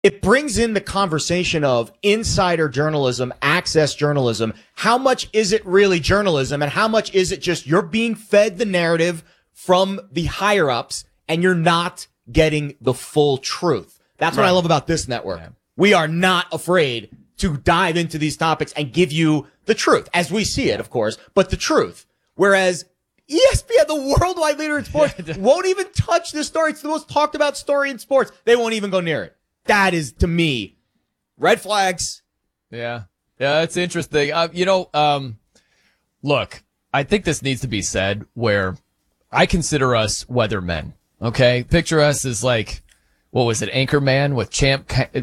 it brings in the conversation of insider journalism, access journalism. How much is it really journalism, and how much is it just you're being fed the narrative from the higher ups and you're not getting the full truth? That's what I love about this network. Yeah. We are not afraid to dive into these topics and give you the truth as we see it, of course, but the truth. Whereas ESPN, the worldwide leader in sports, won't even touch this story. It's the most talked about story in sports. They won't even go near it. That is, to me, red flags. Yeah. Yeah, that's interesting. Look, I think this needs to be said where I consider us weathermen. Okay? Picture us as like, what was it, Anchorman with Champ Kind?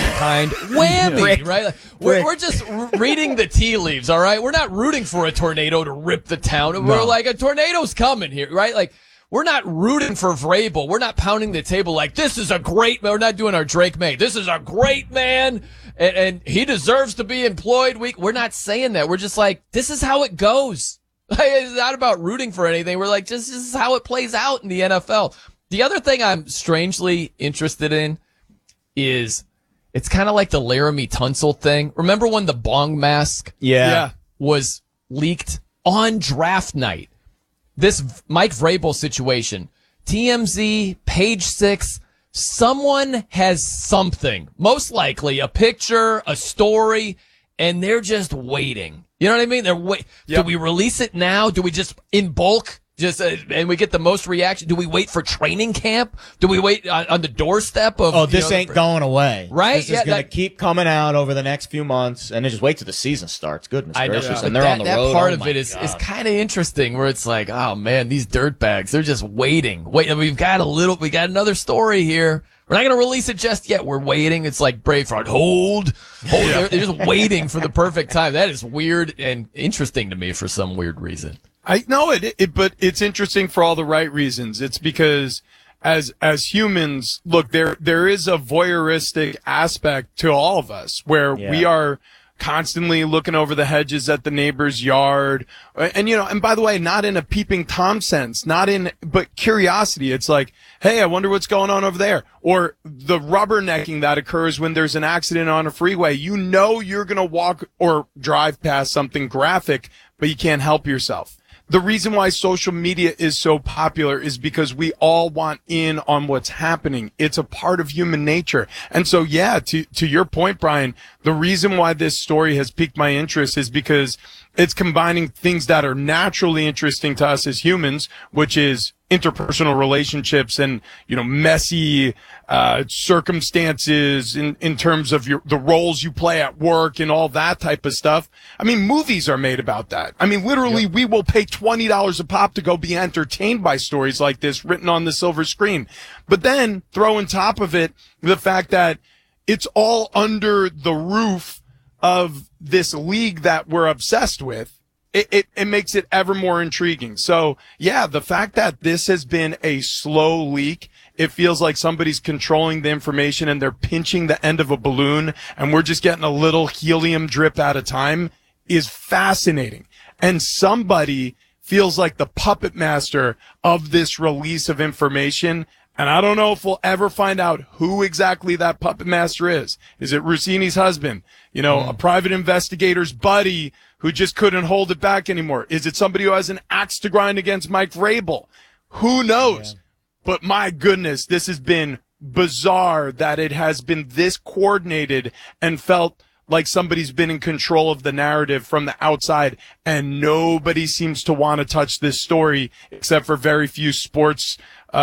Whammy, right? Like, we're just reading the tea leaves, all right? We're not rooting for a tornado to rip the town. No. We're like, a tornado's coming here, right? Like, we're not rooting for Vrabel. We're not pounding the table like, this is a great man. We're not doing our Drake May. This is a great man, and he deserves to be employed. We're not saying that. We're just like, this is how it goes. Like, it's not about rooting for anything. We're like, this is how it plays out in the NFL. The other thing I'm strangely interested in is it's kind of like the Laramie Tunsil thing. Remember when the bong mask was leaked on draft night? This Mike Vrabel situation, TMZ, Page Six, someone has something, most likely a picture, a story, and they're just waiting. You know what I mean? Do we release it now? Do we just in bulk? And we get the most reaction. Do we wait for training camp? Do we wait on the doorstep of? Oh, this ain't going away, right? This is going to keep coming out over the next few months, and then just wait till the season starts. Goodness gracious, and they're on the road. That part of it is kind of interesting, where it's like, oh man, these dirtbags, they're just waiting. We've got another story here. We're not going to release it just yet. We're waiting. It's like Braveheart. Hold. They're just waiting for the perfect time. That is weird and interesting to me for some weird reason. I know it, but it's interesting for all the right reasons. It's because as humans, look, there is a voyeuristic aspect to all of us where we are constantly looking over the hedges at the neighbor's yard. And by the way, not in a peeping Tom sense, but curiosity. It's like, hey, I wonder what's going on over there. Or the rubbernecking that occurs when there's an accident on a freeway. You know you're going to walk or drive past something graphic, but you can't help yourself. The reason why social media is so popular is because we all want in on what's happening. It's a part of human nature. And so, to your point, Brian, the reason why this story has piqued my interest is because it's combining things that are naturally interesting to us as humans, which is interpersonal relationships and, messy, circumstances in terms of the roles you play at work and all that type of stuff. I mean, movies are made about that. I mean, literally, we will pay $20 a pop to go be entertained by stories like this written on the silver screen. But then throw on top of it the fact that it's all under the roof of this league that we're obsessed with. It makes it ever more intriguing. So, the fact that this has been a slow leak, it feels like somebody's controlling the information and they're pinching the end of a balloon and we're just getting a little helium drip at a time, is fascinating. And somebody feels like the puppet master of this release of information. And I don't know if we'll ever find out who exactly that puppet master is. Is it Rossini's husband? A private investigator's buddy who just couldn't hold it back anymore? Is it somebody who has an axe to grind against Mike Vrabel? Who knows? Yeah. But my goodness, this has been bizarre that it has been this coordinated and felt like somebody's been in control of the narrative from the outside, and nobody seems to want to touch this story except for very few sports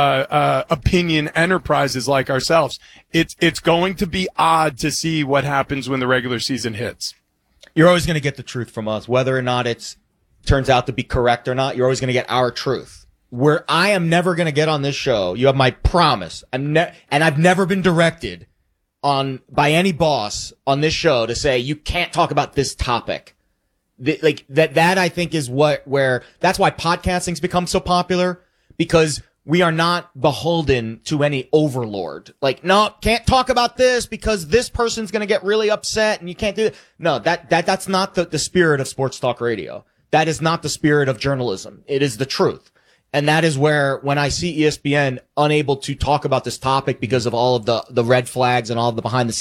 opinion enterprises like ourselves. It's going to be odd to see what happens when the regular season hits. You're always going to get the truth from us, whether or not it turns out to be correct or not. You're always going to get our truth. Where I am never going to get on this show, you have my promise. And I've never been directed by any boss on this show to say you can't talk about this topic. That I think is where that's why podcasting's become so popular, because we are not beholden to any overlord. Like, no, can't talk about this because this person's going to get really upset and you can't do it. No, that's not the spirit of sports talk radio. That is not the spirit of journalism. It is the truth. And that is where, when I see ESPN unable to talk about this topic because of all of the red flags and all of the behind the